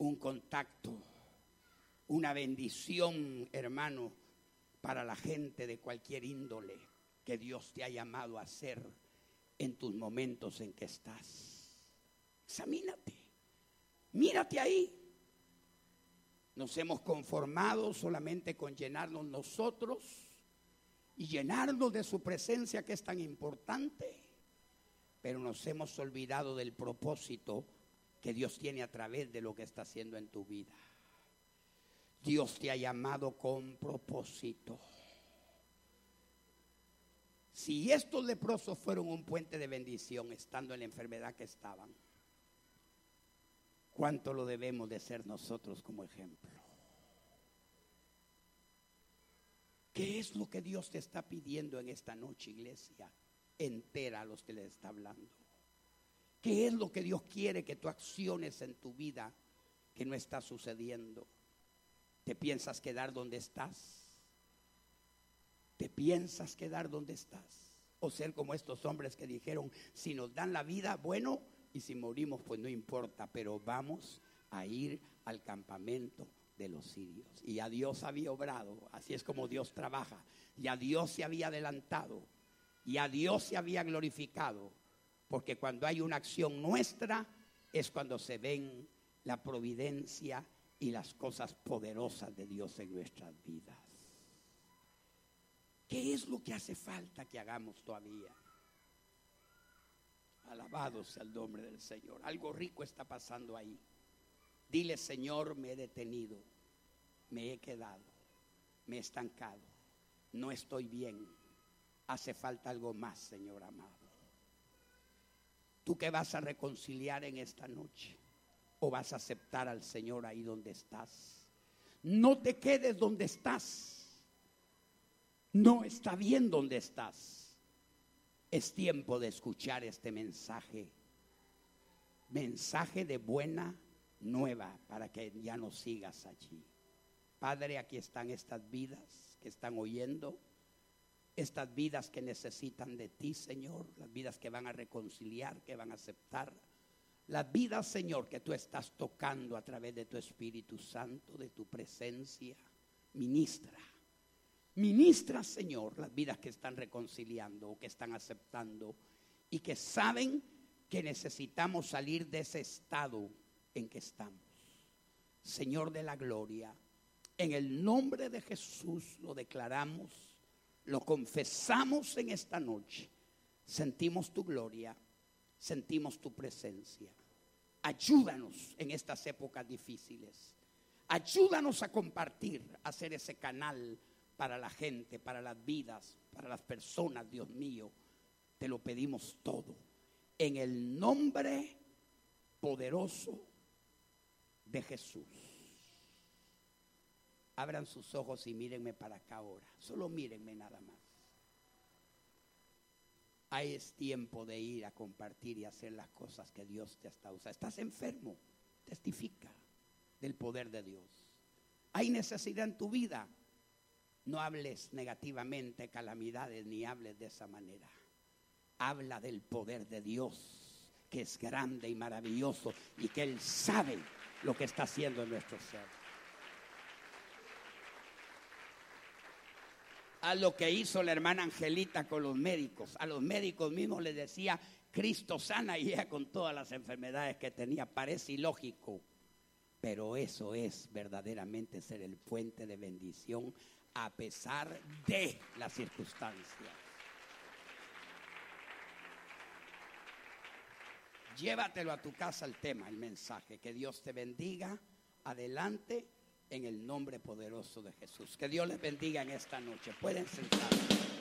un contacto, una bendición, hermano, para la gente de cualquier índole que Dios te ha llamado a hacer en tus momentos en que estás. Examínate, mírate ahí. Nos hemos conformado solamente con llenarnos nosotros y llenarnos de su presencia, que es tan importante, pero nos hemos olvidado del propósito que Dios tiene a través de lo que está haciendo en tu vida. Dios te ha llamado con propósito. Si estos leprosos fueron un puente de bendición estando en la enfermedad que estaban, ¿cuánto lo debemos de ser nosotros como ejemplo? ¿Qué es lo que Dios te está pidiendo en esta noche, iglesia entera, a los que les está hablando? ¿Qué es lo que Dios quiere que tú acciones en tu vida que no está sucediendo? ¿Te piensas quedar donde estás? ¿Te piensas quedar donde estás? O ser como estos hombres que dijeron, si nos dan la vida, bueno, y si morimos, pues no importa, pero vamos a ir al campamento de los sirios. Y ya Dios había obrado, así es como Dios trabaja. Ya Dios se había adelantado, ya Dios se había glorificado, porque cuando hay una acción nuestra es cuando se ven la providencia y las cosas poderosas de Dios en nuestras vidas. ¿Qué es lo que hace falta que hagamos todavía? Alabado sea el nombre del Señor. Algo rico está pasando ahí. Dile, Señor, me he detenido, me he quedado, me he estancado, no estoy bien. Hace falta algo más, Señor amado. ¿Tú qué vas a reconciliar en esta noche? ¿O vas a aceptar al Señor ahí donde estás? No te quedes donde estás. No está bien donde estás. Es tiempo de escuchar este mensaje. Mensaje de buena nueva para que ya no sigas allí. Padre, aquí están estas vidas que están oyendo. Estas vidas que necesitan de ti, Señor. Las vidas que van a reconciliar, que van a aceptar. Las vidas, Señor, que tú estás tocando a través de tu Espíritu Santo, de tu presencia. Ministra. Ministra, Señor, las vidas que están reconciliando o que están aceptando y que saben que necesitamos salir de ese estado en que estamos. Señor de la gloria, en el nombre de Jesús lo declaramos, lo confesamos en esta noche. Sentimos tu gloria, sentimos tu presencia. Ayúdanos en estas épocas difíciles. Ayúdanos a compartir, a hacer ese canal para la gente, para las vidas, para las personas, Dios mío. Te lo pedimos todo en el nombre poderoso de Jesús. Abran sus ojos y mírenme para acá ahora. Solo mírenme nada más. Ahí es tiempo de ir a compartir y hacer las cosas que Dios te está usando. Estás enfermo, testifica del poder de Dios. Hay necesidad en tu vida. No hables negativamente, calamidades, ni hables de esa manera. Habla del poder de Dios, que es grande y maravilloso y que Él sabe lo que está haciendo en nuestro ser. A lo que hizo la hermana Angelita con los médicos. A los médicos mismos les decía, Cristo sana, y ella con todas las enfermedades que tenía. Parece ilógico, pero eso es verdaderamente ser el puente de bendición a pesar de las circunstancias. Llévatelo a tu casa el tema, el mensaje. Que Dios te bendiga. Adelante en el nombre poderoso de Jesús. Que Dios les bendiga en esta noche. Pueden sentarse.